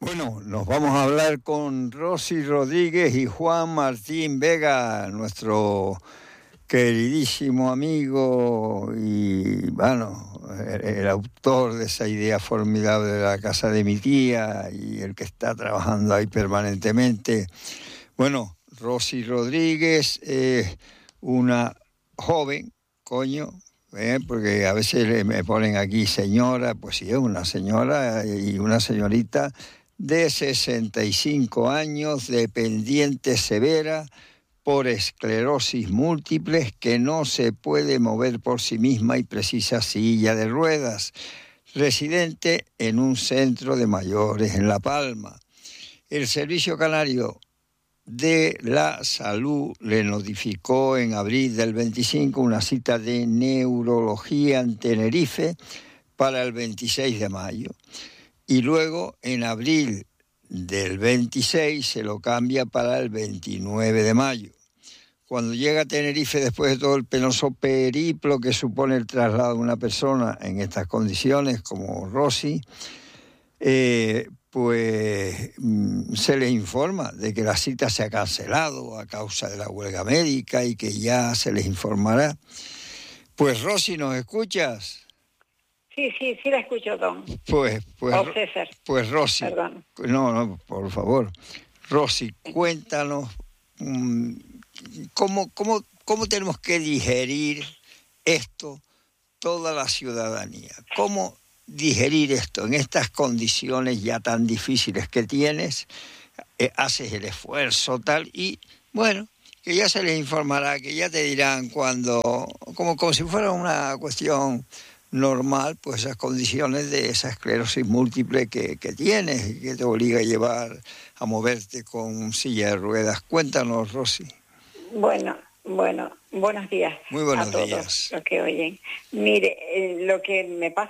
Bueno, nos vamos a hablar con Rosy Rodríguez y Juan Martín Vega, nuestro queridísimo amigo y, bueno, el autor de esa idea formidable de la casa de mi tía y el que está trabajando ahí permanentemente. Bueno, Rosy Rodríguez es una joven, porque a veces me ponen aquí señora, pues sí, es una señora y una señorita de 65 años, dependiente severa por esclerosis múltiple, que no se puede mover por sí misma y precisa silla de ruedas, residente en un centro de mayores en La Palma. El Servicio Canario de la Salud le notificó en abril del 25 una cita de neurología en Tenerife para el 26 de mayo. Y luego, en abril del 26, se lo cambia para el 29 de mayo. Cuando llega a Tenerife, después de todo el penoso periplo que supone el traslado de una persona en estas condiciones, como Rosy, pues se le informa de que la cita se ha cancelado a causa de la huelga médica y que ya se les informará. Pues Rosy, ¿nos escuchas? Sí, la escucho, don. Pues César. Pues Rosy, perdón. No, por favor. Rosy, cuéntanos cómo tenemos que digerir esto toda la ciudadanía. ¿Cómo digerir esto en estas condiciones ya tan difíciles que tienes? Haces el esfuerzo tal y, bueno, que ya se les informará, que ya te dirán cuando, como si fuera una cuestión normal, pues esas condiciones de esa esclerosis múltiple que tienes y que te obliga a llevar a moverte con silla de ruedas. Cuéntanos, Rosy. Bueno, buenos días. Muy buenos a todos días. Los que oyen. Mire, lo que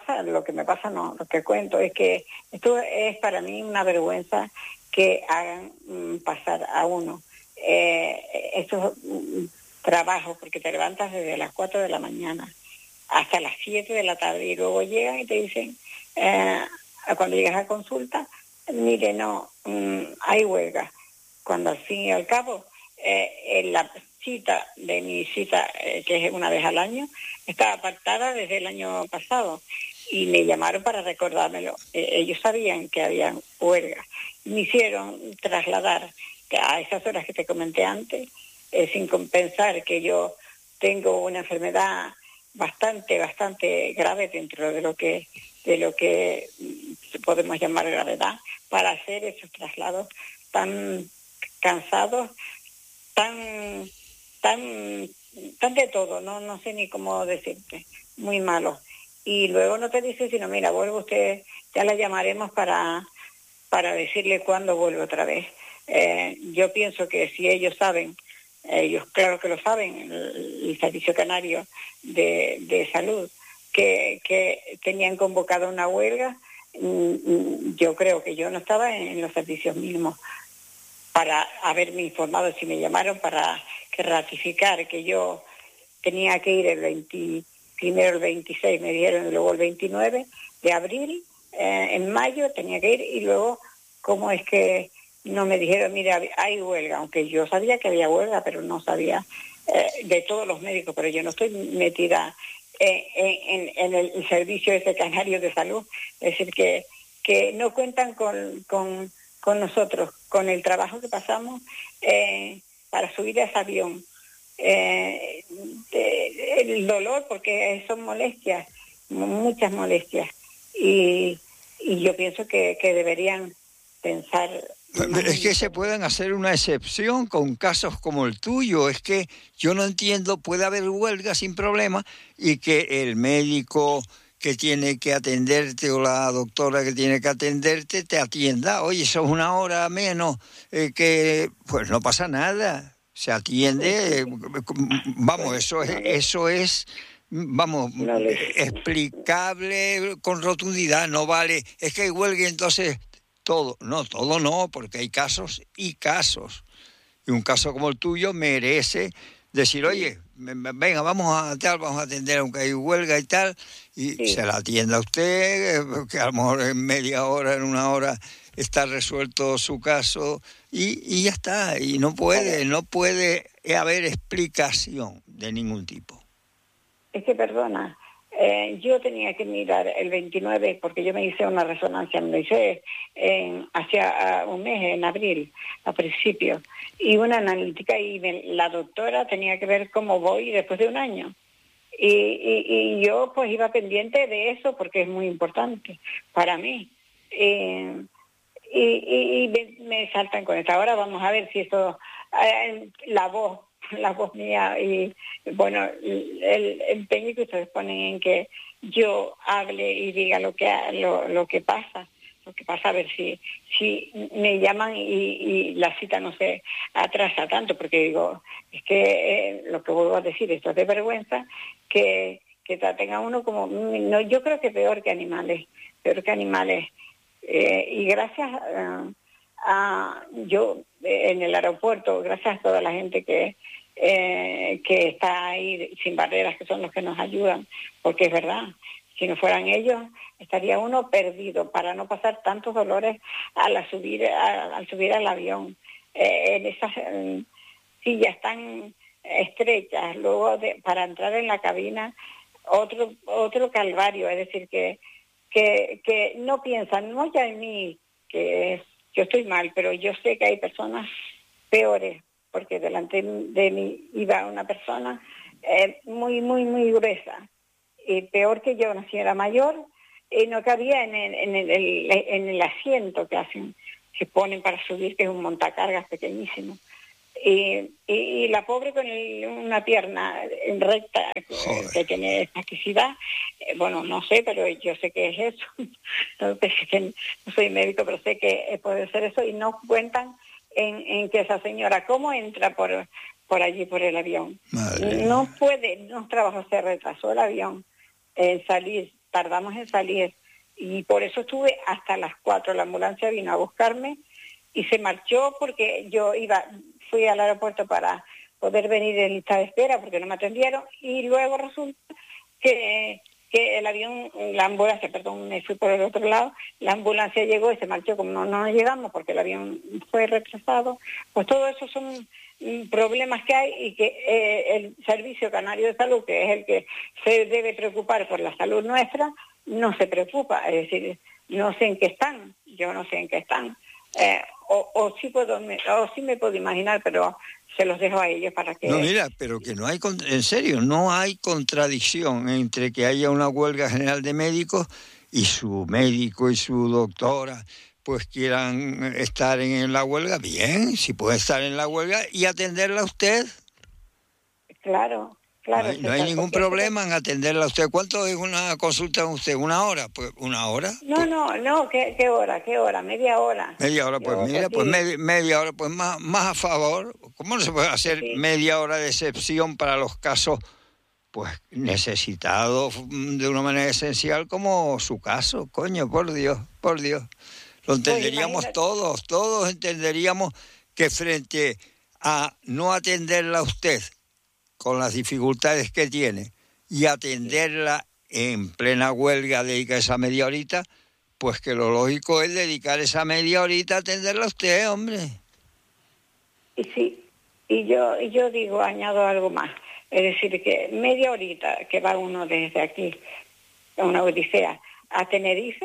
cuento es que esto es para mí una vergüenza que hagan pasar a uno estos trabajos, porque te levantas desde las 4 de la mañana hasta las 7 de la tarde y luego llegan y te dicen, cuando llegas a consulta, mire, no, hay huelga. Cuando al fin y al cabo, la cita de mi cita, que es una vez al año, estaba apartada desde el año pasado y me llamaron para recordármelo. Ellos sabían que había huelga. Me hicieron trasladar a esas horas que te comenté antes, sin compensar que yo tengo una enfermedad bastante grave dentro de lo que podemos llamar gravedad, para hacer esos traslados tan cansados, tan de todo, no sé ni cómo decirte, muy malo. Y luego no te dice, sino, mira, vuelve usted, ya la llamaremos para decirle cuándo vuelve otra vez. Yo pienso que si ellos saben, ellos claro que lo saben, el Servicio Canario de Salud, que tenían convocado una huelga, yo creo que yo no estaba en los servicios mínimos para haberme informado. Si me llamaron para que ratificar que yo tenía que ir primero el 26, me dijeron, y luego el 29 de abril, en mayo tenía que ir, y luego, ¿cómo es que no me dijeron, mira, hay huelga? Aunque yo sabía que había huelga, pero no sabía de todos los médicos, pero yo no estoy metida en el servicio ese canario de salud. Es decir, que no cuentan con nosotros, con el trabajo que pasamos para subir a ese avión. El dolor, porque son molestias, muchas molestias. Y yo pienso que deberían pensar... Es que se pueden hacer una excepción con casos como el tuyo. Es que yo no entiendo, puede haber huelga sin problema y que el médico que tiene que atenderte o la doctora que tiene que atenderte te atienda. Oye, eso es una hora menos, que pues no pasa nada, se atiende. Vamos, eso es vamos, explicable con rotundidad. No vale, es que hay huelga, entonces todo no, porque hay casos y casos. Y un caso como el tuyo merece decir, oye, venga, vamos a atender aunque hay huelga y tal, y se la atienda a usted, que a lo mejor en media hora, en una hora, está resuelto su caso y ya está. Y no puede haber explicación de ningún tipo. Es que, perdona, yo tenía que mirar el 29 porque yo me hice una resonancia, me lo hice hacia un mes, en abril, a principio, y una analítica, y la doctora tenía que ver cómo voy después de un año. Y yo pues iba pendiente de eso porque es muy importante para mí. Me saltan con esto. Ahora vamos a ver si esto, la voz mía y, bueno, el empeño que ustedes ponen en que yo hable y diga lo que pasa, a ver si me llaman y la cita no se atrasa tanto, porque digo, es que lo que vuelvo a decir, esto es de vergüenza, que traten a uno como, no, yo creo que peor que animales, y gracias a yo en el aeropuerto, gracias a toda la gente que está ahí sin barreras, que son los que nos ayudan, porque es verdad, si no fueran ellos estaría uno perdido para no pasar tantos dolores al subir al avión, en esas sillas tan estrechas, luego para entrar en la cabina otro calvario, es decir que no piensan, no ya en mí, yo estoy mal, pero yo sé que hay personas peores, porque delante de mí iba una persona muy, muy, muy gruesa, y peor que yo, una señora mayor, y no cabía en el asiento que ponen para subir, que es un montacargas pequeñísimo. Y la pobre con una pierna recta, que tiene espasticidad, bueno, no sé, pero yo sé que es eso. No soy médico, pero sé que puede ser eso, y no cuentan en que esa señora, ¿cómo entra por allí, por el avión? Madre. No trabajo, se retrasó el avión en salir, tardamos en salir, y por eso estuve hasta las 4, la ambulancia vino a buscarme y se marchó porque fui al aeropuerto para poder venir en lista de espera porque no me atendieron, y luego resulta que el avión, la ambulancia, perdón, me fui por el otro lado, la ambulancia llegó y se marchó, como no llegamos porque el avión fue retrasado. Pues todo eso son problemas que hay, y que el Servicio Canario de Salud, que es el que se debe preocupar por la salud nuestra, no se preocupa, es decir, no sé en qué están, yo no sé en qué están. O sí me puedo imaginar, pero se los dejo a ellos para que... No, mira, pero que no hay, en serio, no hay contradicción entre que haya una huelga general de médicos y su médico y su doctora pues quieran estar en la huelga. Bien, si puede estar en la huelga y atenderla a usted. Claro. No hay ningún problema en atenderla a usted. ¿Cuánto es una consulta con usted? ¿1 hora? Pues 1 hora. No, ¿qué hora? Media hora. Media hora, pues mira, pues media hora, pues más a favor. ¿Cómo no se puede hacer media hora de excepción para los casos pues necesitados de una manera esencial como su caso? Coño, por Dios. Lo entenderíamos pues todos entenderíamos que frente a no atenderla a usted con las dificultades que tiene y atenderla en plena huelga, dedicar esa media horita, pues que lo lógico es dedicar esa media horita a atenderla a usted, hombre. Y sí, y yo digo, añado algo más, es decir, que media horita que va uno desde aquí, a una odisea, a Tenerife,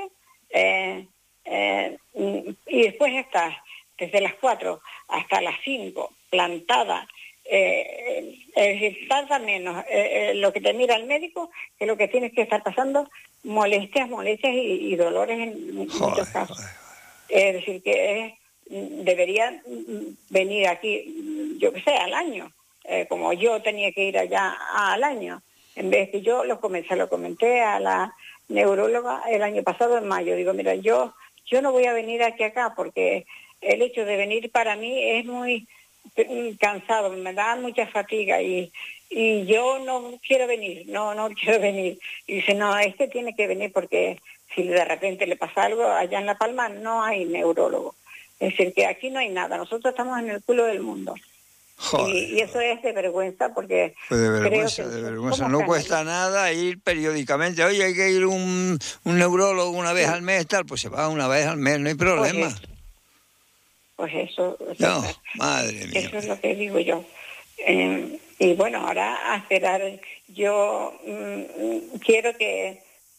y después estás desde las 4 hasta las 5 plantada, es decir, tarda menos lo que te mira el médico que lo que tienes que estar pasando molestias y dolores en muchos casos. Es decir, que deberían venir aquí, yo qué sé, al año, como yo tenía que ir allá al año, en vez que yo lo comenté a la neuróloga el año pasado en mayo. Digo, mira, yo no voy a venir acá porque el hecho de venir para mí es muy cansado, me da mucha fatiga y yo no quiero venir, no quiero venir. Y dice, no, tiene que venir porque si de repente le pasa algo allá en La Palma no hay neurólogo. Es decir, que aquí no hay nada, nosotros estamos en el culo del mundo. Y eso es de vergüenza, porque pues de vergüenza, no cuesta nada ir periódicamente. Oye, hay que ir un neurólogo una vez al mes, tal, pues se va una vez al mes, no hay problema. Pues eso no, madre mía. Eso es lo que digo yo. Y bueno, ahora a esperar. Yo quiero que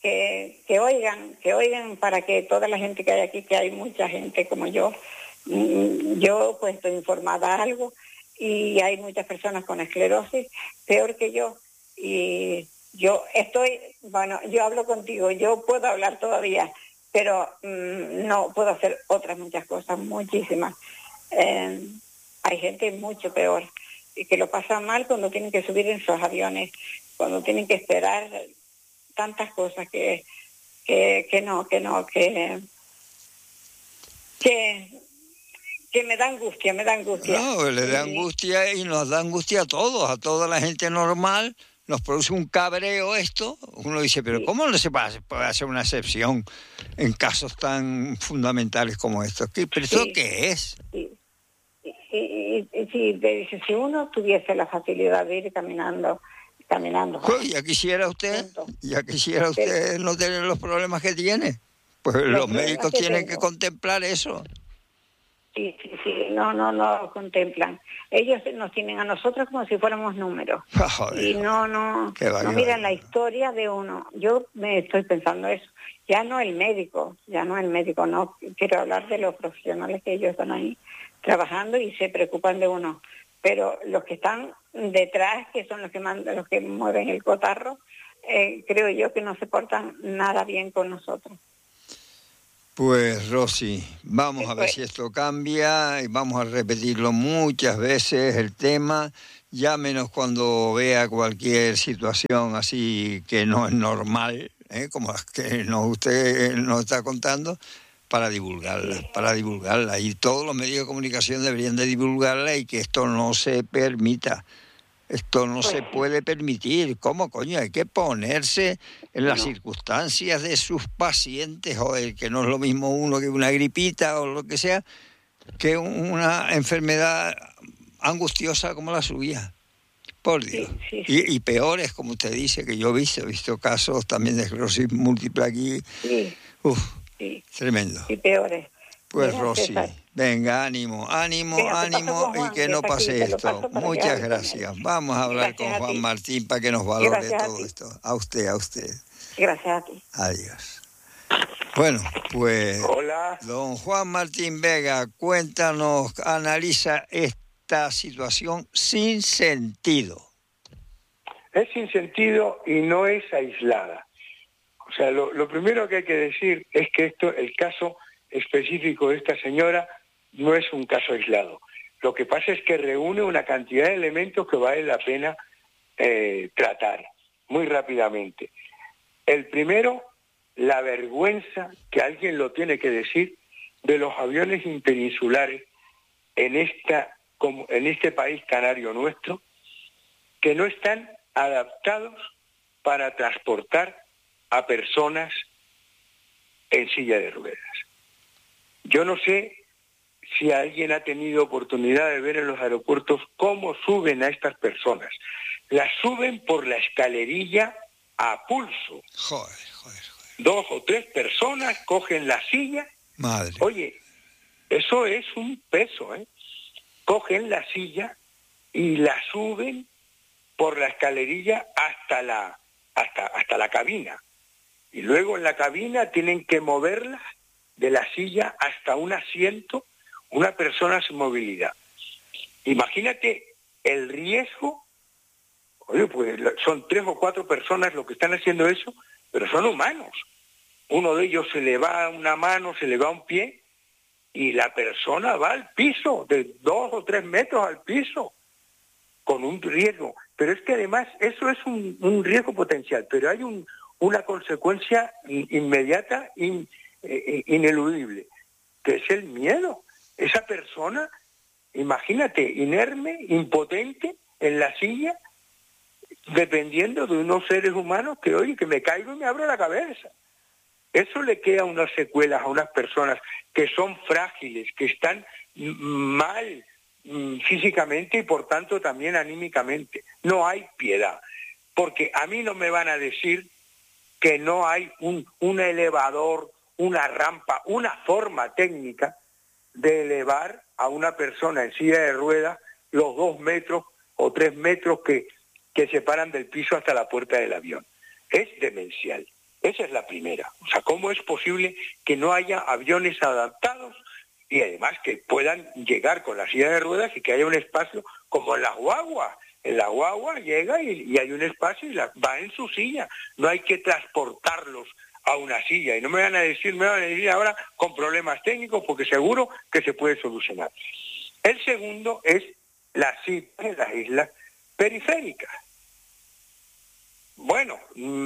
oigan para que toda la gente que hay aquí, que hay mucha gente como yo pues estoy informada algo, y hay muchas personas con esclerosis, peor que yo, y yo hablo contigo, yo puedo hablar todavía, pero no puedo hacer otras muchas cosas, muchísimas. Hay gente mucho peor, y que lo pasan mal cuando tienen que subir en sus aviones, cuando tienen que esperar tantas cosas que me da angustia. No, le da angustia, y nos da angustia a todos, a toda la gente normal. Nos produce un cabreo esto. Uno dice, pero sí, ¿cómo no se puede hacer una excepción en casos tan fundamentales como estos? ¿Pero esto qué es? Sí. Si uno tuviese la facilidad de ir caminando. Ya quisiera usted no tener los problemas que tiene. Pues los médicos tienen que contemplar eso. Sí, no contemplan. Ellos nos tienen a nosotros como si fuéramos números. Y no miran la historia de uno. Yo me estoy pensando eso. Ya no el médico, no quiero hablar de los profesionales que ellos están ahí trabajando y se preocupan de uno. Pero los que están detrás, que son los que mandan, los que mueven el cotarro, creo yo que no se portan nada bien con nosotros. Pues Rosy, vamos a ver si esto cambia, y vamos a repetirlo muchas veces el tema. Llámenos cuando vea cualquier situación así que no es normal, como las que usted nos está contando, para divulgarla. Y todos los medios de comunicación deberían de divulgarla, y que esto no se permita. Esto no se puede permitir. ¿Cómo, coño? Hay que ponerse en las circunstancias de sus pacientes, joder, que no es lo mismo uno que una gripita o lo que sea, que una enfermedad angustiosa como la suya. Por Dios. Sí. Y peores, como usted dice, que yo he visto casos también de esclerosis múltiple aquí. Tremendo. Y peores. Pues mira, Rosy, venga, ánimo, y que no pase esto. Muchas gracias. Vamos a hablar con Juan Martín para que nos valore todo esto. A usted. Gracias a ti. Adiós. Bueno, pues, hola. Don Juan Martín Vega, cuéntanos, analiza esta situación sin sentido. Es sin sentido y no es aislada. O sea, lo primero que hay que decir es que el caso específico de esta señora no es un caso aislado. Lo que pasa es que reúne una cantidad de elementos que vale la pena tratar muy rápidamente. El primero, la vergüenza, que alguien lo tiene que decir, de los aviones impeninsulares en este país canario nuestro, que no están adaptados para transportar a personas en silla de ruedas. Yo no sé si alguien ha tenido oportunidad de ver en los aeropuertos cómo suben a estas personas. Las suben por la escalerilla a pulso. Joder. 2 o 3 personas cogen la silla. Madre. Oye, eso es un peso, Cogen la silla y la suben por la escalerilla hasta la cabina. Y luego en la cabina tienen que moverla de la silla hasta un asiento, una persona sin movilidad. Imagínate el riesgo. Oye, pues son 3 o 4 personas los que están haciendo eso, pero son humanos. Uno de ellos se le va una mano, se le va un pie, y la persona va al piso, de 2 o 3 metros al piso, con un riesgo. Pero es que además eso es un riesgo potencial, pero hay una consecuencia inmediata, ineludible, que es el miedo. Esa persona, imagínate, inerme, impotente, en la silla, dependiendo de unos seres humanos que, oye, que me caigo y me abro la cabeza. Eso le queda unas secuelas a unas personas que son frágiles, que están mal físicamente y por tanto también anímicamente. No hay piedad, porque a mí no me van a decir que no hay un elevador, una rampa, una forma técnica de elevar a una persona en silla de ruedas los 2 metros o 3 metros que separan del piso hasta la puerta del avión. Es demencial. Esa es la primera. O sea, ¿cómo es posible que no haya aviones adaptados y además que puedan llegar con la silla de ruedas y que haya un espacio como en las guaguas? En la guagua llega y hay un espacio y va en su silla. No hay que transportarlos a una silla. Y no me van a decir ahora con problemas técnicos, porque seguro que se puede solucionar. El segundo es las citas en las islas periféricas. Bueno,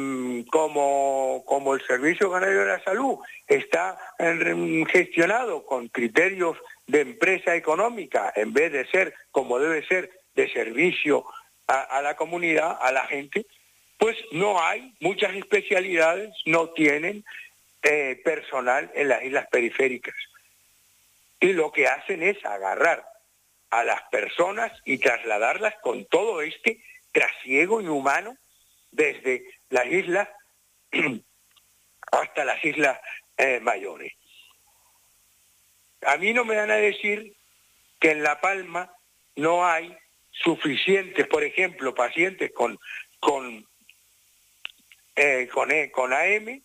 como el Servicio Canario de la Salud está gestionado con criterios de empresa económica, en vez de ser como debe ser de servicio a la comunidad, a la gente, pues no hay muchas especialidades, no tienen personal en las islas periféricas. Y lo que hacen es agarrar a las personas y trasladarlas con todo este trasiego inhumano desde las islas hasta las islas mayores. A mí no me van a decir que en La Palma no hay suficientes, por ejemplo, pacientes con AM,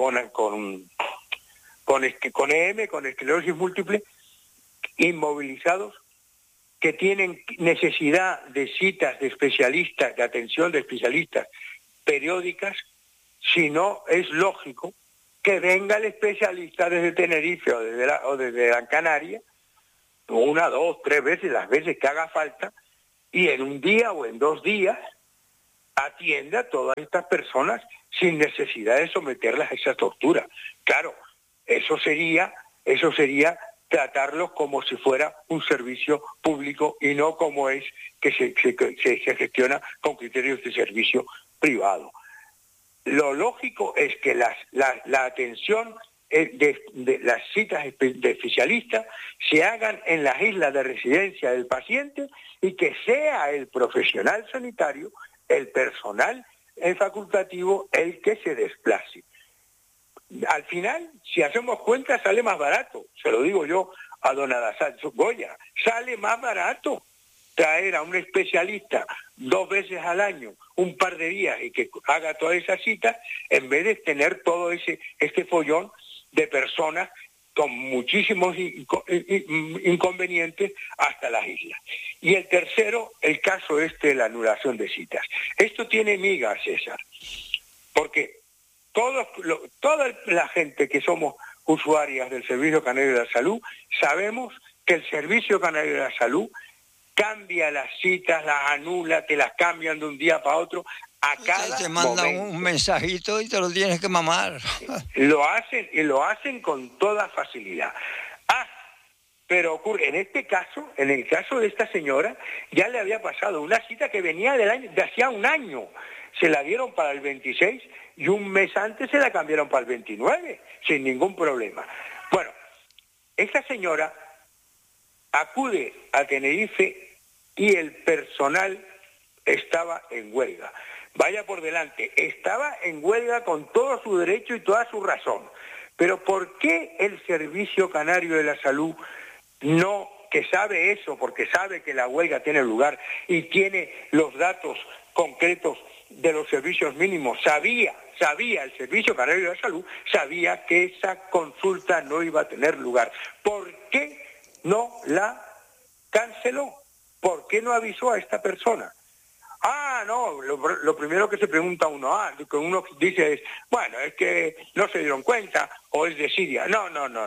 con EM, con esclerosis múltiple, inmovilizados, que tienen necesidad de citas de especialistas, de atención de especialistas periódicas, si no es lógico que venga el especialista desde Tenerife o desde Gran Canaria, 1, 2, 3 veces, las veces que haga falta, y en un día o en 2 días atienda a todas estas personas sin necesidad de someterlas a esa tortura. Claro, eso sería tratarlos como si fuera un servicio público y no como es que se gestiona con criterios de servicio privado. Lo lógico es que la atención de las citas de especialistas se hagan en las islas de residencia del paciente y que sea el profesional sanitario, el personal facultativo, el que se desplace. Al final, si hacemos cuentas, sale más barato. Se lo digo yo a don Adasal Goya. Sale más barato traer a un especialista 2 veces al año, un par de días, y que haga toda esa cita, en vez de tener todo este follón de personas con muchísimos inconvenientes hasta las islas. Y el tercero, el caso de la anulación de citas. Esto tiene miga, César, porque toda la gente que somos usuarias del Servicio Canario de la Salud, sabemos que el Servicio Canario de la Salud cambia las citas, las anula, te las cambian de un día para otro, a cada te mandan momento. Un mensajito y te lo tienes que mamar. Lo hacen con toda facilidad. Pero ocurre, en el caso de esta señora, ya le había pasado una cita que venía de hacía un año. Se la dieron para el 26 y un mes antes se la cambiaron para el 29, sin ningún problema. Bueno, esta señora acude a Tenerife y el personal estaba en huelga. Vaya por delante, estaba en huelga con todo su derecho y toda su razón. Pero ¿por qué el Servicio Canario de la Salud no, que sabe eso, porque sabe que la huelga tiene lugar y tiene los datos concretos de los servicios mínimos, sabía el Servicio Canario de la Salud, sabía que esa consulta no iba a tener lugar? ¿Por qué no la canceló? ¿Por qué no avisó a esta persona? No, lo primero que se pregunta que uno dice es, bueno, es que no se dieron cuenta o es desidia. No.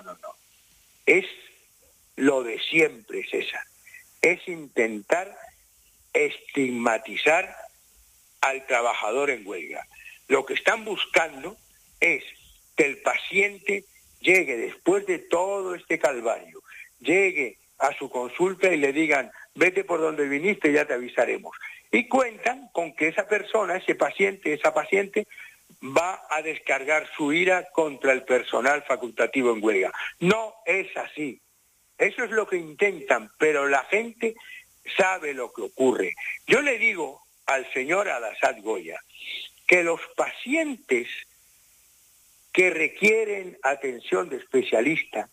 Es lo de siempre, César. Es intentar estigmatizar al trabajador en huelga. Lo que están buscando es que el paciente llegue después de todo este calvario, llegue a su consulta y le digan, vete por donde viniste, ya te avisaremos. Y cuentan con que esa persona, esa paciente, va a descargar su ira contra el personal facultativo en huelga. No es así. Eso es lo que intentan, pero la gente sabe lo que ocurre. Yo le digo al señor Al-Assad Goya que los pacientes que requieren atención de especialista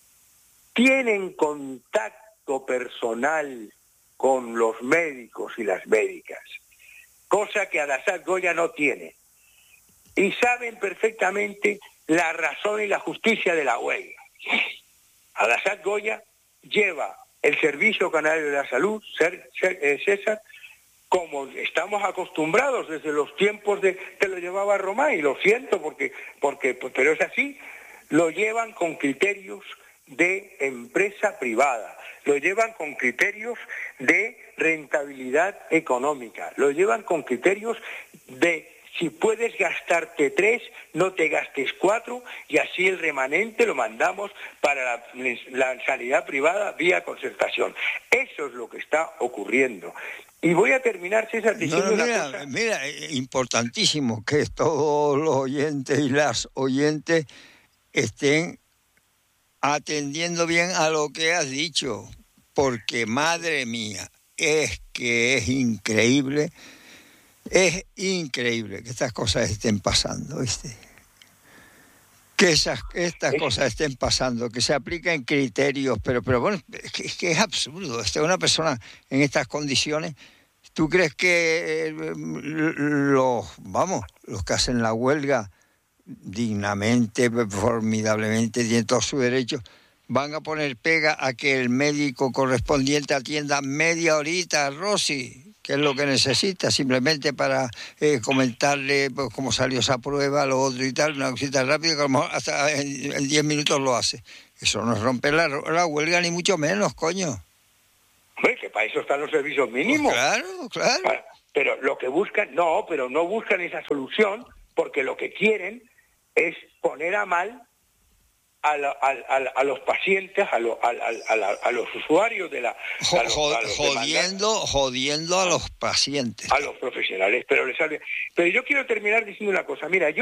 tienen contacto personal con los médicos y las médicas, cosa que Al-Assad Goya no tiene. Y saben perfectamente la razón y la justicia de la huelga. Al-Assad Goya lleva el Servicio Canario de la Salud, César, como estamos acostumbrados desde los tiempos que lo llevaba Román, y lo siento pero es así, lo llevan con criterios de empresa privada, lo llevan con criterios de rentabilidad económica, lo llevan con criterios de si puedes gastarte 3, no te gastes 4, y así el remanente lo mandamos para la sanidad privada vía concertación. Eso es lo que está ocurriendo. Y voy a terminar, César, diciendo una cosa. Mira, importantísimo que todos los oyentes y las oyentes estén atendiendo bien a lo que has dicho, porque madre mía, es que es increíble que estas cosas estén pasando, ¿viste? Que estas cosas estén pasando, que se apliquen criterios, pero bueno, es que es absurdo. Una persona en estas condiciones, ¿tú crees que los que hacen la huelga dignamente, formidablemente, tienen todos sus derechos, van a poner pega a que el médico correspondiente atienda media horita a Rosy, que es lo que necesita, simplemente para comentarle pues, cómo salió esa prueba, lo otro y tal, una cosita rápida que a lo mejor hasta en 10 minutos lo hace? Eso no es romper la huelga, ni mucho menos, coño. Hombre, que para eso están los servicios mínimos. Pues claro. Pero lo que buscan, no buscan esa solución, porque lo que quieren es poner a mal a los pacientes, a los usuarios de la... Jodiendo a los pacientes. A los profesionales. Pero yo quiero terminar diciendo una cosa. Mira,